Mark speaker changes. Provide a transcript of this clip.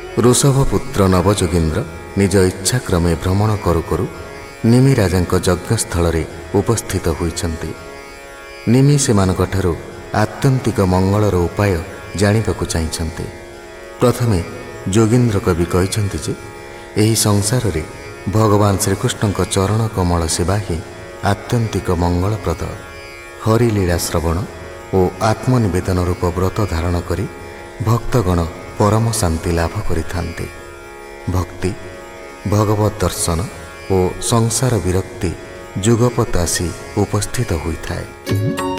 Speaker 1: ऋषभपुत्र नवजोगीन्द्र निज इच्छाक्रमे भ्रमण करू करू निमि राजांक यज्ञस्थल उपस्थित होइछन्ति। निमि सेमानकठारु आत्यंतिक मंगलर उपाय जानिबाकु चाहिछन्ति। प्रथमे जोगीन्द्र कवि कहिछन्ति जे एही संसार रे भगवान श्रीकृष्णଙ୍କ चरण कमल सेवा ही आत्यंतिक मंगलप्रद। हरिलीला श्रवण और आत्मनिवेदन रूप व्रत धारण करी भक्तगण परम शांति लाभ करिथान्ते। भक्ति, भगवत दर्शन और संसार विरक्ति जुगपत आसी उपस्थित होइथाए।